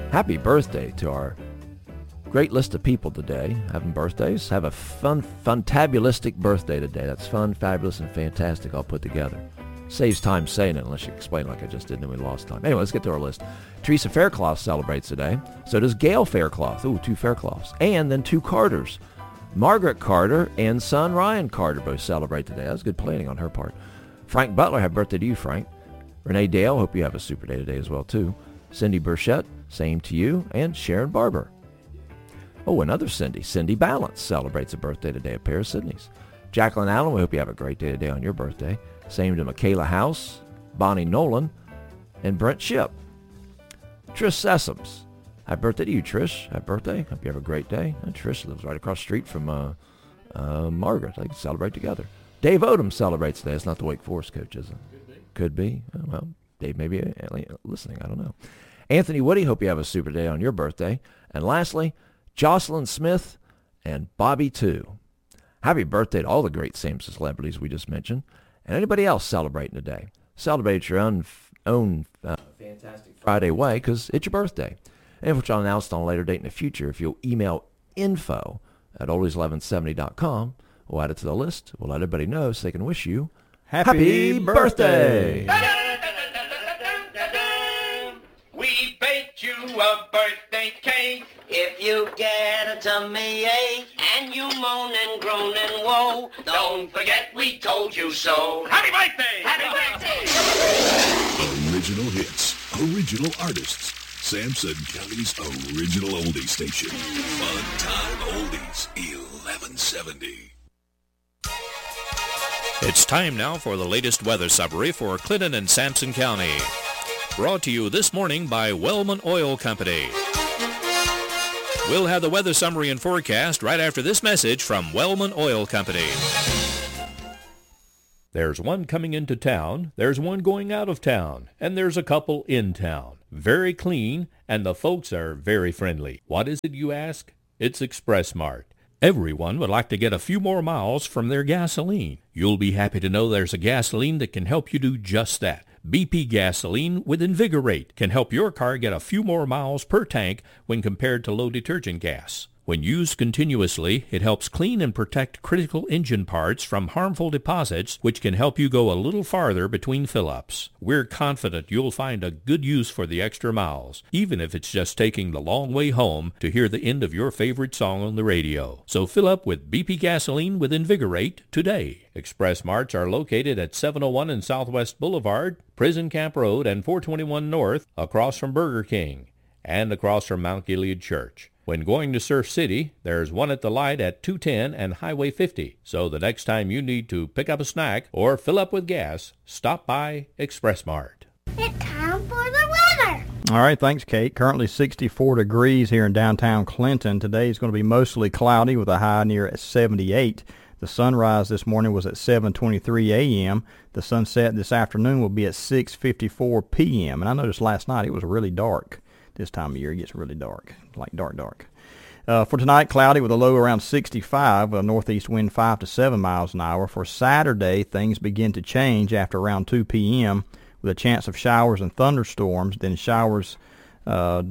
Happy birthday to our great list of people today having birthdays. Have a fantabulistic birthday today. That's fun, fabulous, and fantastic all put together. Saves time saying it unless you explain like I just did and then we lost time. Anyway, let's get to our list. Teresa Faircloth celebrates today. So does Gail Faircloth. Ooh, 2 Faircloths. And then 2 Carters. Margaret Carter and son Ryan Carter both celebrate today. That was good planning on her part. Frank Butler, happy birthday to you, Frank. Renee Dale, hope you have a super day today as well, too. Cindy Burchett, same to you. And Sharon Barber. Oh, another Cindy. Cindy Balance celebrates a birthday today, a pair of Sydneys. Jacqueline Allen, we hope you have a great day today on your birthday. Same to Michaela House, Bonnie Nolan, and Brent Ship. Trish Sessoms. Happy birthday to you, Trish. Happy birthday. Hope you have a great day. And Trish lives right across the street from Margaret. They can celebrate together. Dave Odom celebrates today. It's not the Wake Forest coach, is it? Could be. Oh, well, Dave may be listening. I don't know. Anthony Woody, hope you have a super day on your birthday. And lastly, Jocelyn Smith and Bobby, too. Happy birthday to all the great Samson celebrities we just mentioned. And anybody else celebrating today. Celebrate your own fantastic Friday way because it's your birthday. And which I'll announce on a later date in the future. If you'll email info@oldies1170.com, we'll add it to the list. We'll let everybody know so they can wish you happy birthday. We baked you a birthday cake. If you get a tummy ache and you moan and groan and woe, don't forget we told you so. Happy birthday! Happy birthday! Original hits, original artists. Sampson County's original oldie station. Fun Time Oldies 1170. It's time now for the latest weather summary for Clinton and Sampson County. Brought to you this morning by Wellman Oil Company. We'll have the weather summary and forecast right after this message from Wellman Oil Company. There's one coming into town, there's one going out of town, and there's a couple in town. Very clean, and the folks are very friendly. What is it, you ask? It's Express Mart. Everyone would like to get a few more miles from their gasoline. You'll be happy to know there's a gasoline that can help you do just that. BP gasoline with Invigorate can help your car get a few more miles per tank when compared to low detergent gas. When used continuously, it helps clean and protect critical engine parts from harmful deposits, which can help you go a little farther between fill-ups. We're confident you'll find a good use for the extra miles, even if it's just taking the long way home to hear the end of your favorite song on the radio. So fill up with BP gasoline with Invigorate today. Express Marts are located at 701 and Southwest Boulevard, Prison Camp Road, and 421 North, across from Burger King, and across from Mount Gilead Church. When going to Surf City, there's one at the light at 210 and Highway 50. So the next time you need to pick up a snack or fill up with gas, stop by Express Mart. It's time for the weather. All right, thanks, Kate. Currently 64 degrees here in downtown Clinton. Today is going to be mostly cloudy with a high near 78. The sunrise this morning was at 7:23 a.m. The sunset this afternoon will be at 6:54 p.m. And I noticed last night it was really dark. This time of year it gets really dark, like dark. For tonight, cloudy with a low around 65 with a northeast wind 5 to 7 miles an hour. For Saturday, things begin to change after around 2 p.m. with a chance of showers and thunderstorms. Then showers are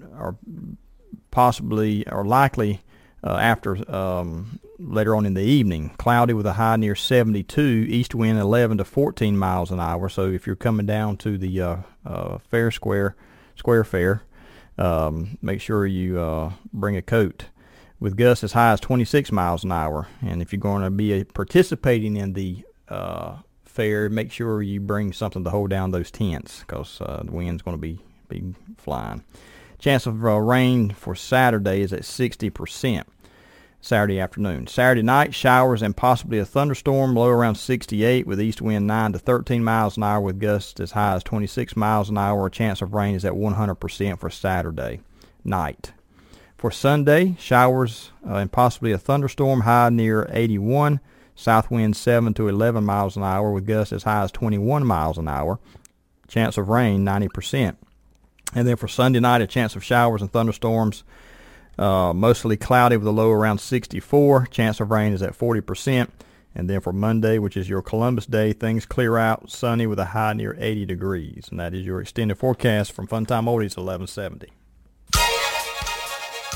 possibly or likely after later on in the evening. Cloudy with a high near 72, east wind 11 to 14 miles an hour. So if you're coming down to the Square Fair, make sure you bring a coat. With gusts as high as 26 miles an hour. And if you're going to be participating in the fair, make sure you bring something to hold down those tents because the wind's going to be flying. Chance of rain for Saturday is at 60%. Saturday afternoon. Saturday night, showers and possibly a thunderstorm, low around 68 with east wind 9 to 13 miles an hour with gusts as high as 26 miles an hour. A chance of rain is at 100% for Saturday night. For Sunday, showers and possibly a thunderstorm, high near 81, south wind 7 to 11 miles an hour with gusts as high as 21 miles an hour. Chance of rain 90%. And then for Sunday night, a chance of showers and thunderstorms, mostly cloudy with a low around 64. Chance of rain is at 40%. And then for Monday, which is your Columbus Day, things clear out, sunny with a high near 80 degrees. And that is your extended forecast from Funtime Oldies 1170.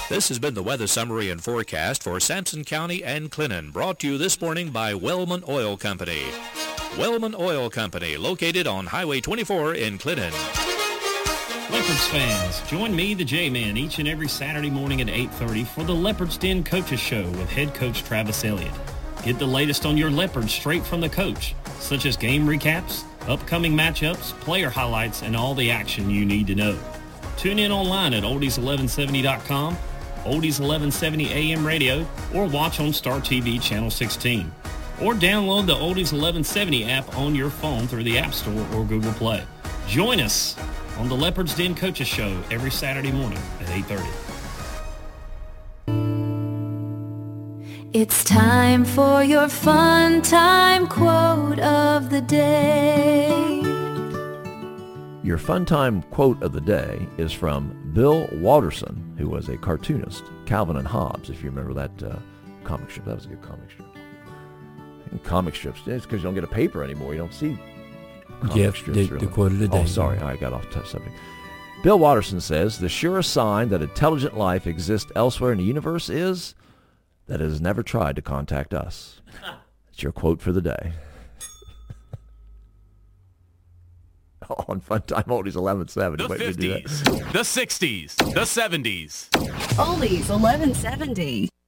This has been the weather summary and forecast for Sampson County and Clinton, brought to you this morning by Wellman Oil Company. Wellman Oil Company, located on Highway 24 in Clinton. Leopards fans, join me, the J-Man, each and every Saturday morning at 8:30 for the Leopards Den Coaches Show with head coach Travis Elliott. Get the latest on your Leopards straight from the coach, such as game recaps, upcoming matchups, player highlights, and all the action you need to know. Tune in online at oldies1170.com, Oldies 1170 AM radio, or watch on Star TV Channel 16. Or download the Oldies 1170 app on your phone through the App Store or Google Play. Join us on the Leopards Den Coaches Show every Saturday morning at 8:30. It's time for your fun time quote of the day. Your fun time quote of the day is from Bill Watterson, who was a cartoonist, Calvin and Hobbes, if you remember that comic strip. That was a good comic strip. And comic strips, it's because you don't get a paper anymore. You don't see comic strips, really. The quote of the day. Oh, sorry, I got off the subject. Bill Watterson says, the surest sign that intelligent life exists elsewhere in the universe is that it has never tried to contact us. It's your quote for the day. On Fun Time Oldies 1170. The 50s, the 60s, the 70s. Oldies 1170.